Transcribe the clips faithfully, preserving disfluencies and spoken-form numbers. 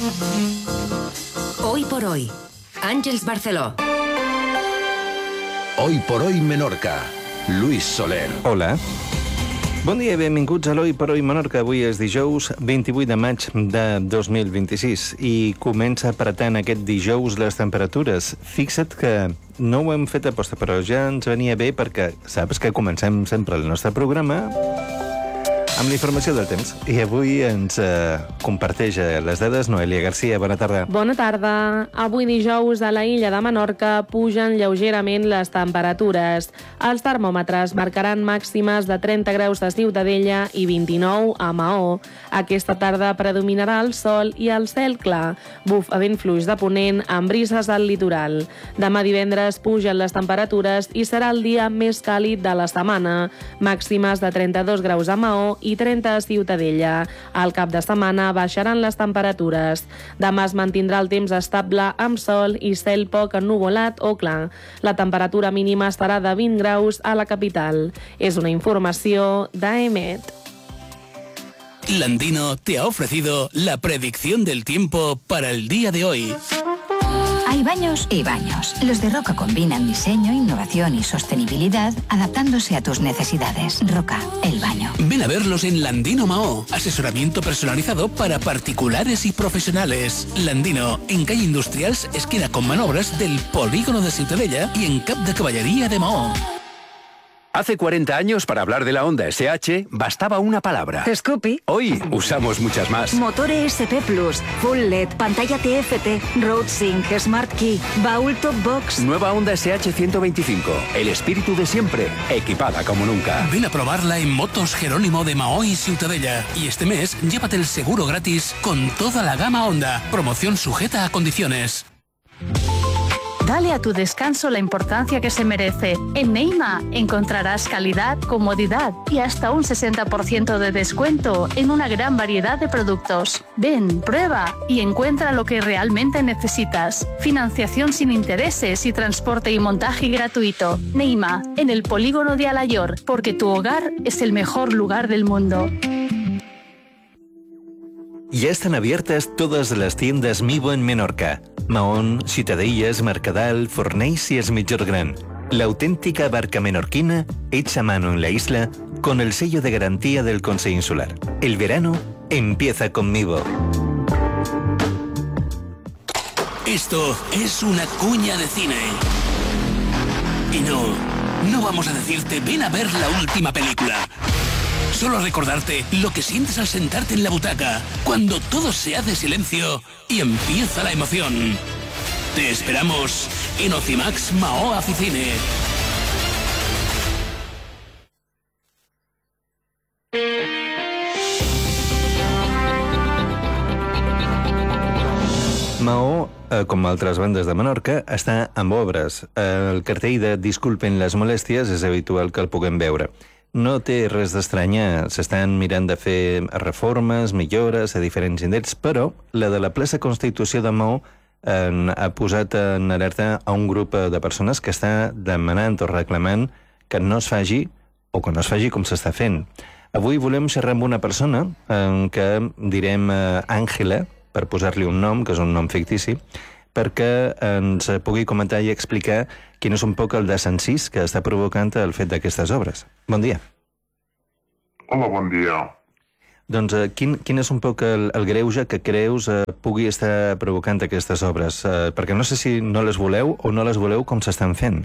Hoy por hoy, Àngels Barceló. Hoy por hoy Menorca, Luis Soler. Hola. Bon dia i benvinguts a l'Hoy por Hoy Menorca. Avui és dijous vint-i-vuit de maig de dos mil vint-i-sis i comença apretant aquest dijous les temperatures. Fixa't que no ho hem fet aposta, però ja ens venia bé perquè saps que comencem sempre el nostre programa amb la informació del temps. I avui ens eh, comparteix les dades Noelia Garcia. Bona tarda. Bona tarda. Avui dijous a la illa de Menorca pugen lleugerament les temperatures. Els termòmetres marcaran màximes de trenta graus a Ciutadella i vint-i-nou a Maó. Aquesta tarda predominarà el sol i el cel clar. Bufa vent fluix de ponent amb brises al litoral. Demà divendres pugen les temperatures i serà el dia més càlid de la setmana. Màximes de trenta-dos graus a Maó i trenta a Ciutadella. Al cap de setmana baixaran les temperatures. Demà es mantindrà el temps estable amb sol i cel poc ennuvolat o clar. La temperatura mínima estarà de vint graus a la capital. És una informació d'A E M E T. Landino te ha ofrecido la predicción del tiempo para el día de hoy. Hay baños y baños. Los de Roca combinan diseño, innovación y sostenibilidad, adaptándose a tus necesidades. Roca, el baño. Ven a verlos en Landino Maó. Asesoramiento personalizado para particulares y profesionales. Landino, en calle Industrials, esquina con Manobras del Polígono de Ciutadella y en Cap de Caballería de Maó. Hace cuarenta años, para hablar de la Honda S H, bastaba una palabra. Scoopy. Hoy usamos muchas más. Motor E S P Plus, Full L E D, pantalla T F T, Road Sync, Smart Key, baúl Top Box. Nueva Honda S H ciento veinticinco. El espíritu de siempre, equipada como nunca. Ven a probarla en Motos Jerónimo de Maó y Ciutadella. Y este mes, llévate el seguro gratis con toda la gama Honda. Promoción sujeta a condiciones. Dale a tu descanso la importancia que se merece. En Neima encontrarás calidad, comodidad y hasta un sesenta por ciento de descuento en una gran variedad de productos. Ven, prueba y encuentra lo que realmente necesitas. Financiación sin intereses y transporte y montaje gratuito. Neima, en el polígono de Alayor, porque tu hogar es el mejor lugar del mundo. Ya están abiertas todas las tiendas Mivo en Menorca. Mahón, Ciutadellas, Mercadal, Fornells y Es Migjorn Gran. La auténtica barca menorquina hecha a mano en la isla con el sello de garantía del Consejo Insular. El verano empieza con Mivo. Esto es una cuña de cine. Y no, no vamos a decirte ven a ver la última película. Solo recordarte lo que sientes al sentarte en la butaca, cuando todo se hace silencio y empieza la emoción. Te esperamos en Ocimax Maó Aficine. Maó, eh, com altres bandes de Menorca, està amb obres. El cartell de Disculpen les molèsties és habitual que el puguem veure. No té res d'estranyar, s'estan mirant de fer reformes, millores a diferents indrets, però la de la plaça Constitució de Maó eh, ha posat en alerta a un grup de persones que està demanant o reclamant que no es faci o que no es faci com s'està fent. Avui volem xerrar amb una persona eh, que direm eh, Àngela, per posar-li un nom, que és un nom fictici, perquè ens pugui comentar i explicar quin és un poc el desencís que està provocant el fet d'aquestes obres. Bon dia. Hola, bon dia. Doncs eh, quin, quin és un poc el, el greuge que creus eh, pugui estar provocant aquestes obres? Eh, perquè no sé si no les voleu o no les voleu com s'estan fent.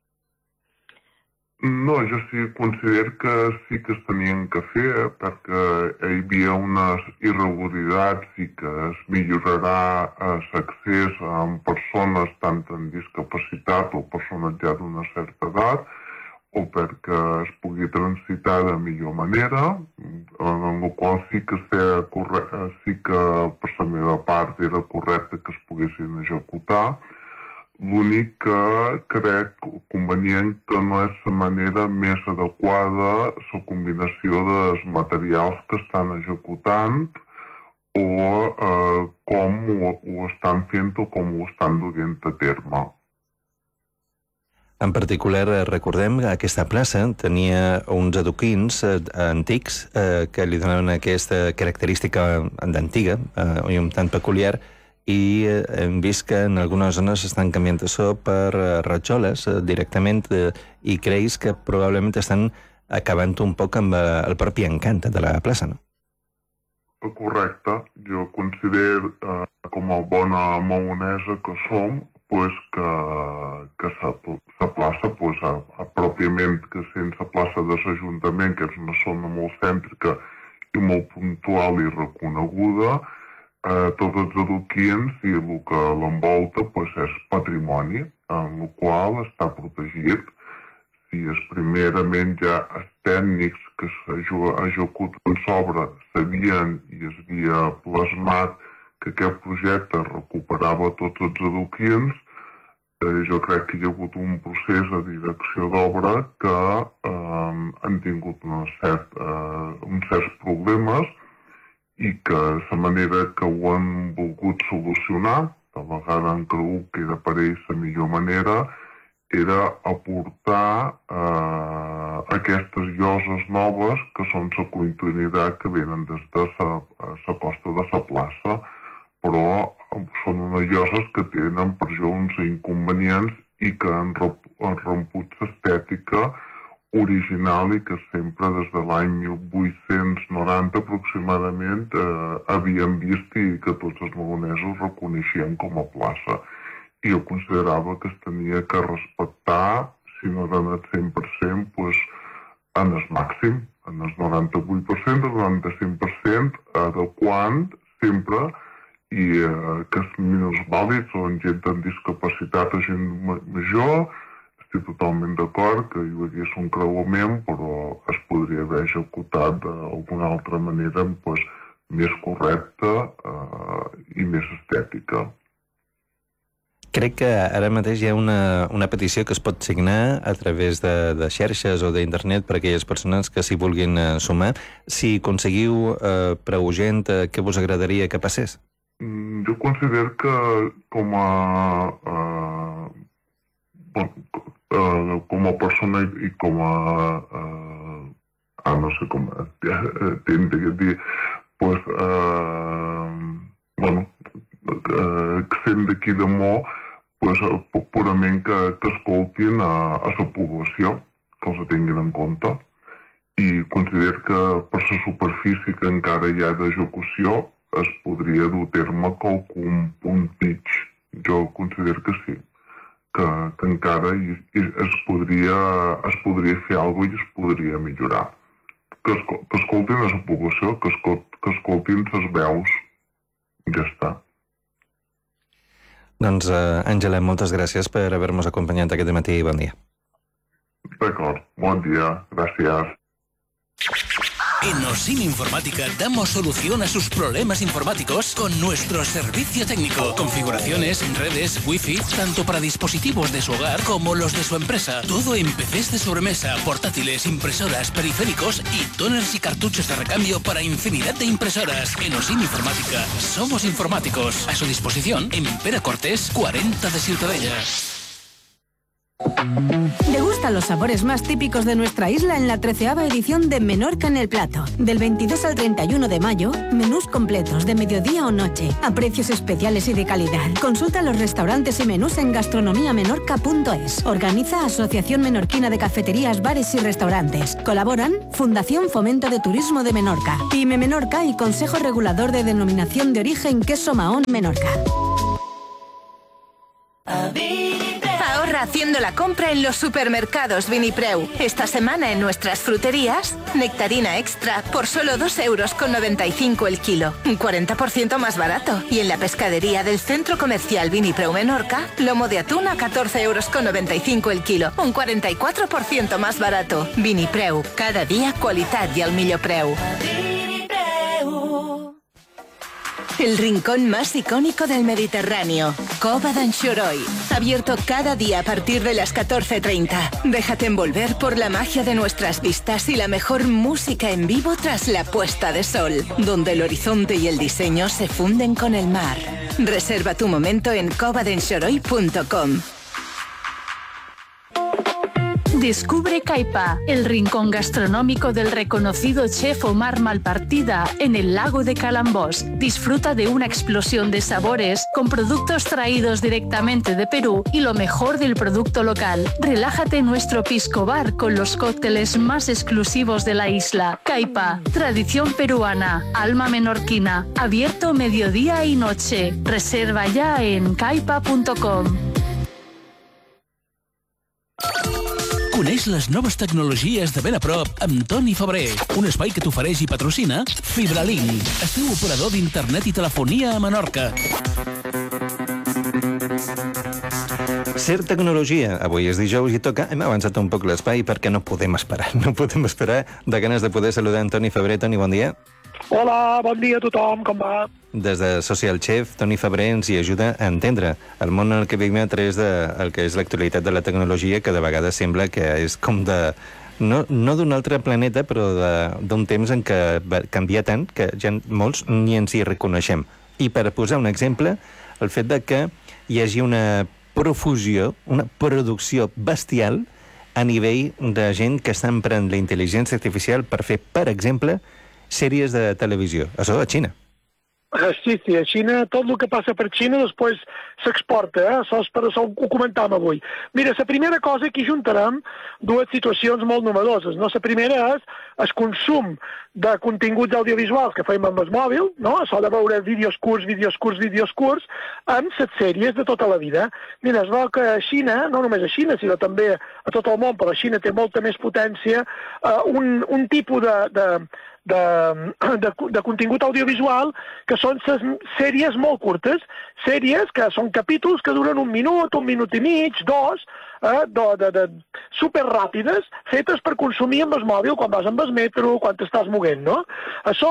No, jo sí considero que sí que es tenien que fer perquè hi havia unes irregularitats i que es millorarà l'accés amb persones tant amb discapacitat o persones ja d'una certa edat o perquè es pugui transitar de millor manera, en la qual sí que, correcte, sí que per la meva part era correcte que es poguessin executar. L'únic que crec convenient que no és la manera més adequada la combinació dels materials que estan executant o eh, com ho, ho estan fent o com ho estan duent a terme. En particular, recordem que aquesta plaça tenia uns adoquins eh, antics eh, que li donaven aquesta característica d'antiga eh, i un tant peculiar, i eh, hem vist que en algunes zones estan canviant això per eh, ratxoles eh, directament eh, i creus que probablement estan acabant un poc amb eh, el propi encant de la plaça, no? Correcte. Jo considero, eh, com a bona maonesa que som, pues que, que la plaça, pues, a, a pròpiament que sense plaça de l'Ajuntament, que és una zona molt cèntrica i molt puntual i reconeguda, eh, tots els adoquins i el que l'envolta pues, és patrimoni, en el qual està protegit. Si és primerament ja els tècnics que s'executen sobre sabien i es havia plasmat que aquest projecte recuperava tots els adoquins, eh, jo crec que hi ha hagut un procés de direcció d'obra que eh, han tingut una cert, eh, uns certs problemes i que la manera que ho han volgut solucionar, de vegades han cregut que era per ells la millor manera, era aportar eh, aquestes lloses noves que són la continuïtat que venen des de la costa de la plaça, però són unes lloses que tenen per jo uns inconvenients i que han romput l'estètica original i que sempre des de l'any mil vuit-cents noranta aproximadament eh, havíem vist i que tots els maonesos reconeixien com a plaça. I jo considerava que es tenia que respectar, si no era el cent per cent, pues, en el màxim, en el noranta-vuit per cent, el noranta-cinc per cent, adequant sempre i eh, que els minusvàlids o gent amb discapacitat o gent major, estic totalment d'acord que hi hagués un creuament, però es podria haver executat d'alguna altra manera pues, més correcta eh, i més estètica. Crec que ara mateix hi ha una, una petició que es pot signar a través de, de xarxes o d'internet per a aquelles persones que s'hi vulguin uh, sumar. Si aconseguiu uh, prou gent, uh, què vos agradaria que passés? Mm, jo considero que com a, uh, bon, uh, com a persona i com a... Uh, ah, no sé com... Tinc de dir... Pues, uh, bueno, uh, que sent d'aquí de Mo, pues, purament que, que escoltin a, a la població, que els tinguin en compte. I considero que per la superfície que encara hi ha d'execució es podria dur a terme qualcun punt mig. Jo considero que sí, que, que encara hi, es, podria, es podria fer alguna cosa i es podria millorar. Que, escol, que escoltin a la població, que, escol, que escoltin les veus. Ja està. Doncs, uh, Àngela, moltes gràcies per haver-nos acompanyat aquest matí i bon dia. D'acord, bon dia, gràcies. En OSIM Informática damos solución a sus problemas informáticos con nuestro servicio técnico. Configuraciones, redes, wifi, tanto para dispositivos de su hogar como los de su empresa. Todo en P Cs de sobremesa, portátiles, impresoras, periféricos y tóners y cartuchos de recambio para infinidad de impresoras. En OSIM Informática somos informáticos. A su disposición en Pere Cortés, cuarenta de Ciutadella. Degusta los sabores más típicos de nuestra isla en la treceava edición de Menorca en el Plato. Del veintidós al treinta y uno de mayo, menús completos de mediodía o noche, a precios especiales y de calidad. Consulta los restaurantes y menús en gastronomía menorca punto es. Organiza Asociación Menorquina de Cafeterías, Bares y Restaurantes. Colaboran Fundación Fomento de Turismo de Menorca, Pyme Menorca y Consejo Regulador de Denominación de Origen Queso Mahón Menorca. Ahorra haciendo la compra en los supermercados Vinipreu. Esta semana en nuestras fruterías, nectarina extra por solo dos euros con noventa y cinco el kilo, un cuarenta por ciento más barato. Y en la pescadería del Centro Comercial Vinipreu Menorca, lomo de atún a catorce euros con noventa y cinco el kilo, un cuarenta y cuatro por ciento más barato. Vinipreu, cada día qualitat i al millor preu. El rincón más icónico del Mediterráneo, Cova d'Anxoroi. Abierto cada día a partir de las catorce treinta. Déjate envolver por la magia de nuestras vistas y la mejor música en vivo tras la puesta de sol, donde el horizonte y el diseño se funden con el mar. Reserva tu momento en cova d'anxoroi punto com. Descubre Caipa, el rincón gastronómico del reconocido chef Omar Malpartida en el lago de Calambós. Disfruta de una explosión de sabores con productos traídos directamente de Perú y lo mejor del producto local. Relájate en nuestro pisco bar con los cócteles más exclusivos de la isla. Caipa, tradición peruana, alma menorquina, abierto mediodía y noche. Reserva ya en caipa punto com. Coneix les noves tecnologies de ben a prop amb Toni Febrer, un espai que t'ofereix i patrocina FibraLink, el teu operador d'internet i telefonia a Menorca. Ser tecnologia. Avui és dijous i toca. Hem avançat un poc l'espai perquè no podem esperar. No podem esperar de ganes de poder saludar en Toni Febrer. Toni, bon dia. Hola, bon dia a tothom, com va? Des de Social Chef, Toni Febrer ens hi ajuda a entendre el món en el que vivim a través del que és l'actualitat de la tecnologia, que de vegades sembla que és com de... No, no d'un altre planeta, però d'un temps en què canvia tant que ja molts ni ens hi reconeixem. I per posar un exemple, el fet de que hi hagi una profusió, una producció bestial a nivell de gent que està emprant la intel·ligència artificial per fer, per exemple, sèries de televisió. Això a Xina. Sí, sí, a Xina, tot el que passa per Xina després s'exporta, eh? Això, és per això ho comentàvem avui. Mira, la primera cosa, aquí juntarem dues situacions molt novedoses, no? La primera és el consum de continguts audiovisuals que fem amb el mòbil, no? Això de veure vídeos curts, vídeos curts, vídeos curts, amb les sèries de tota la vida. Mira, es veu que a Xina, no només a Xina, sinó també a tot el món, però a Xina té molta més potència, eh, un, un tipus de... de De, de, de contingut audiovisual que són sèries molt curtes, sèries que són capítols que duren un minut, un minut i mig, dos, eh, de, de, de, superràpides, fetes per consumir amb el mòbil quan vas amb el metro, quan t'estàs moguent, no? Això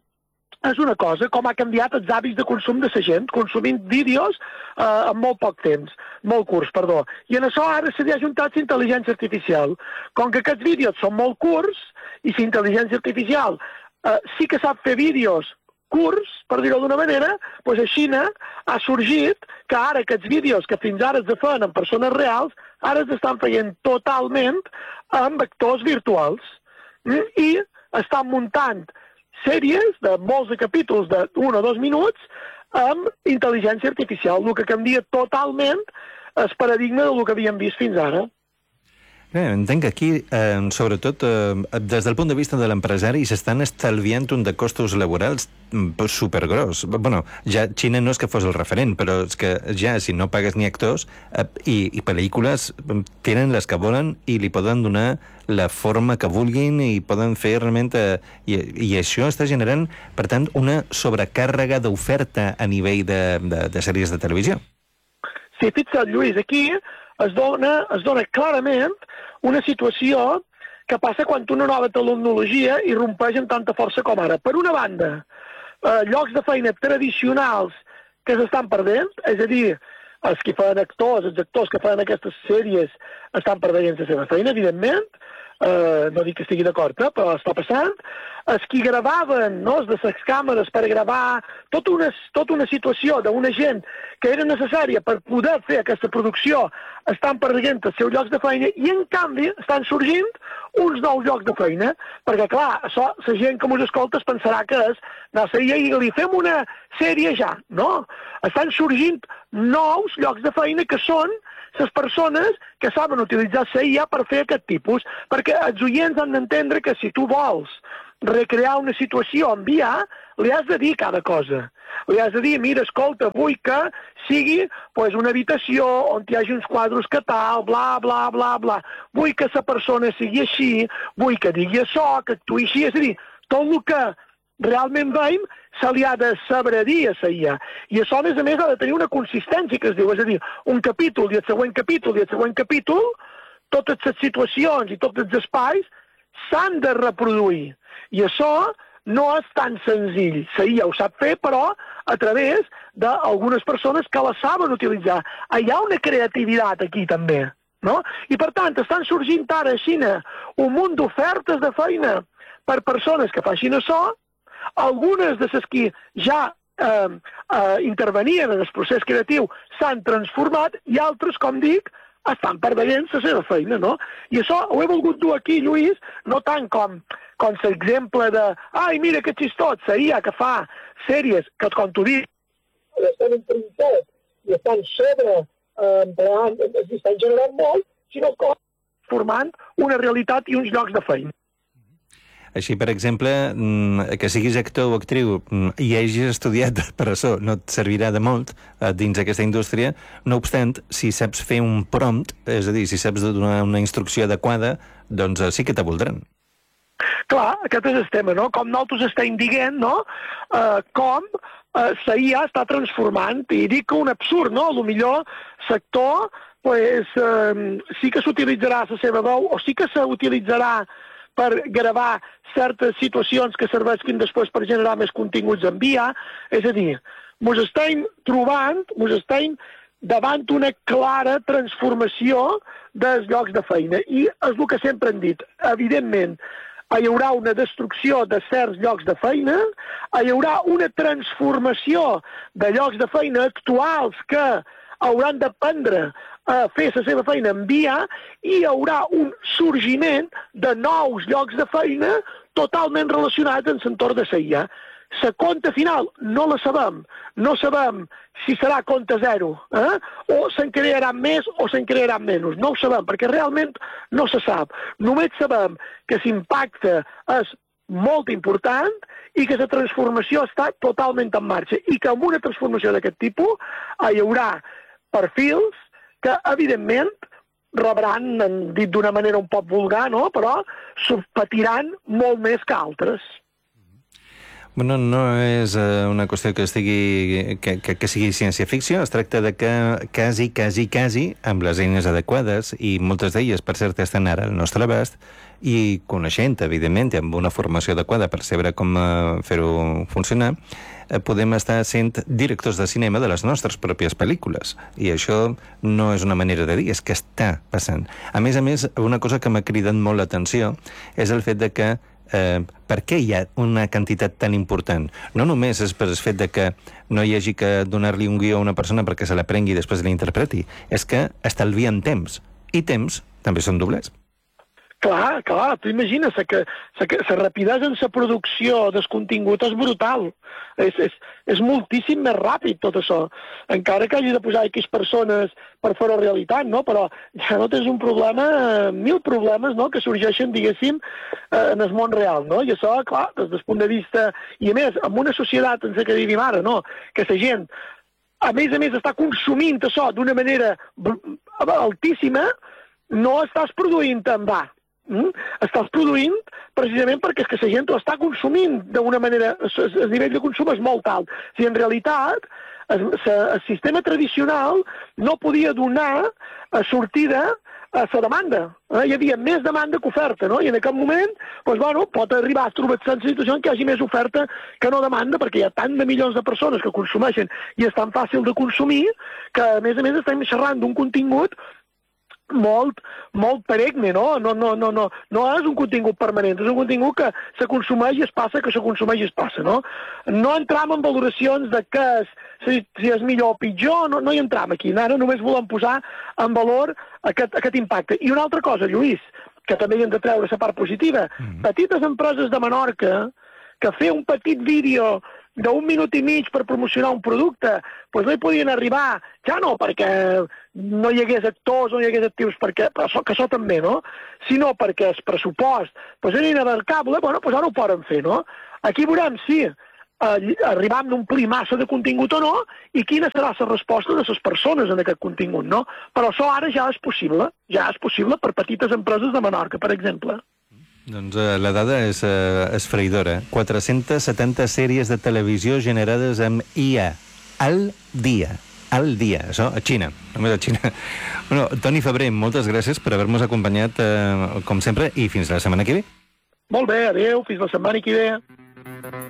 és una cosa, com ha canviat els hàbits de consum de la gent, consumint vídeos eh, en molt poc temps, molt curts, perdó. I en això ara se li ha juntat la intel·ligència artificial. Com que aquests vídeos són molt curts, i la intel·ligència artificial eh, sí que sap fer vídeos curts, per dir-ho d'una manera, doncs a Xina ha sorgit que ara aquests vídeos que fins ara es feien en persones reals, ara es estan feient totalment amb actors virtuals. Mm? I estan muntant sèries de molts de capítols d'un o dos minuts amb intel·ligència artificial, el que canvia totalment el paradigma del que havíem vist fins ara. Bé, entenc que aquí, eh, sobretot, eh, des del punt de vista de l'empresari, s'estan estalviant un de costos laborals supergros. Bueno, ja Xina no és que fos el referent, però és que ja, si no pagues ni actors eh, i, i pel·lícules, tenen les que volen i li poden donar la forma que vulguin i poden fer realment... Eh, i, I això està generant, per tant, una sobrecàrrega d'oferta a nivell de, de, de sèries de televisió. Sí, fixa't, Lluís, aquí es dona, es dona clarament una situació que passa quan una nova tecnologia irrompeix amb tanta força com ara. Per una banda, eh, llocs de feina tradicionals que s'estan perdent, és a dir, els que fan actors, els actors que fan aquestes sèries estan perdent la seva feina, evidentment, eh, no dic que estigui d'acord, eh, però està passant. Els que gravaven, no, els de les càmeres per gravar, tota una, tota una situació d'una gent que era necessària per poder fer aquesta producció, estan perdent els seus llocs de feina i, en canvi, estan sorgint uns nous llocs de feina, perquè, clar, això, la gent que mos escolta es pensarà que és, no sé, i li fem una sèrie ja, no? Estan sorgint nous llocs de feina que són les persones que saben utilitzar la I A per fer aquest tipus, perquè els oients han d'entendre que si tu vols recrear una situació en I A, li has de dir cada cosa. Li has de dir, mira, escolta, vull que sigui pues, una habitació on hi hagi uns quadres que tal, bla, bla, bla, bla. Vull que la persona sigui així, vull que digui això, que actuï així. És a dir, tot el que realment veiem se li ha de saber dir a la I A. I això, a més a més, ha de tenir una consistència que es diu, és a dir, un capítol i el següent capítol i el següent capítol, totes les situacions i tots els espais s'han de reproduir. I això no és tan senzill. La I A ho sap fer, però a través d'algunes persones que la saben utilitzar. Hi ha una creativitat aquí, també. No? I, per tant, estan sorgint ara a Xina un munt d'ofertes de feina per persones que facin això. Algunes de les que ja eh, eh, intervenien en el procés creatiu s'han transformat i altres, com dic, estan perdent la seva feina, no? I això ho he volgut dur aquí, Lluís, no tant com, com l'exemple de ai, mira que xistot, la I A que fa sèries que, com tu dius, estan en prioritat i estan sobre eh, empleant, estan generant molt, sinó com formant una realitat i uns llocs de feina. Així, per exemple, que siguis actor o actriu i hagis estudiat per això, no et servirà de molt dins aquesta indústria. No obstant, si saps fer un prompt, és a dir, si saps donar una instrucció adequada, doncs sí que te voldran. Clar, aquest és el tema, no? Com nosaltres estem dient, no? Uh, com uh, la I A està transformant, i dic que un absurd, no? A lo millor sector, pues, uh, sí que s'utilitzarà la seva veu, o sí que s'utilitzarà per gravar certes situacions que serveixin després per generar més continguts en I A. És a dir, ens estem trobant, ens estem davant una clara transformació dels llocs de feina. I és el que sempre hem dit. Evidentment, hi haurà una destrucció de certs llocs de feina, hi haurà una transformació de llocs de feina actuals que hauran d'aprendre a fer la seva feina en I A i hi haurà un sorgiment de nous llocs de feina totalment relacionats amb l'entorn de la I A. La compta final no la sabem. No sabem si serà compta zero, eh? o se'n crearan més o se'n crearan menys. No ho sabem, perquè realment no se sap. Només sabem que l'impacte és molt important i que la transformació està totalment en marxa i que amb una transformació d'aquest tipus hi haurà perfils que, evidentment, rebran, han dit d'una manera un poc vulgar, no? Però patiran molt més que altres. Bueno, no és uh, una qüestió que, estigui, que, que, que sigui ciència-ficció, es tracta de que quasi, quasi, quasi, amb les eines adequades, i moltes d'elles, per cert, estan ara al nostre abast, i coneixent, evidentment, amb una formació adequada per saber com uh, fer-ho funcionar, uh, podem estar sent directors de cinema de les nostres pròpies pel·lícules. I això no és una manera de dir, és que està passant. A més a més, una cosa que m'ha cridat molt l'atenció és el fet de que Eh, per què hi ha una quantitat tan important? No només és per el fet de que no hi hagi que donar-li un guió a una persona perquè se l'aprengui i després l'interpreti, és que estalvien temps, i temps també són doblers. Clar, clar, tu imagines que la rapidesa en la producció del contingut és brutal. És, és, és moltíssim més ràpid tot això. Encara que hagi de posar X persones per fer-ho realitat, no? Però ja no tens un problema, mil problemes, no?, que sorgeixen, diguéssim, en el món real, no? I això, clar, des del punt de vista... I a més, en una societat, en la que vivim ara, no?, que la gent, a més a més, està consumint això d'una manera altíssima, no estàs produint en va. Mm? Estàs produint precisament perquè és que la gent ho està consumint d'una manera, el nivell de consum és molt alt. Si en realitat el, el sistema tradicional no podia donar sortida a la demanda. Eh? Hi havia més demanda que oferta, no? I en aquest moment, doncs, bueno, pot arribar a trobar-se en situació en què hi hagi més oferta que no demanda, perquè hi ha tant de milions de persones que consumeixen i és tan fàcil de consumir que, a més a més, estem xerrant d'un contingut molt, molt peregne, no? No, no, no, no, no és un contingut permanent, és un contingut que se consumeix i es passa, que se consumeix i es passa, no? No entram en valoracions de què és, si, si és millor o pitjor, no, no hi entram aquí, ara només volem posar en valor aquest, aquest impacte. I una altra cosa, Lluís, que també hi hem de treure la part positiva, mm-hmm. Petites empreses de Menorca que fer un petit vídeo d'un minut i mig per promocionar un producte, doncs no hi podien arribar, ja no perquè no hi hagués actors, no hi hagués actius, perquè, però això, que això també, no? Sinó perquè el pressupost doncs era inabarcable, bueno, doncs ara ho poden fer, no? Aquí veurem si eh, arribam d'omplir massa de contingut o no, i quina serà la resposta de les persones en aquest contingut, no? Però això ara ja és possible, ja és possible per petites empreses de Menorca, per exemple. Doncs uh, la dada és uh, esfereïdora. quatre-centes setanta sèries de televisió generades amb I A al dia. Al dia. Això a Xina. Només a Xina. Bueno, Toni Febrer, moltes gràcies per haver-nos acompanyat, uh, com sempre, i fins la setmana que ve. Molt bé, adéu, fins la setmana que ve.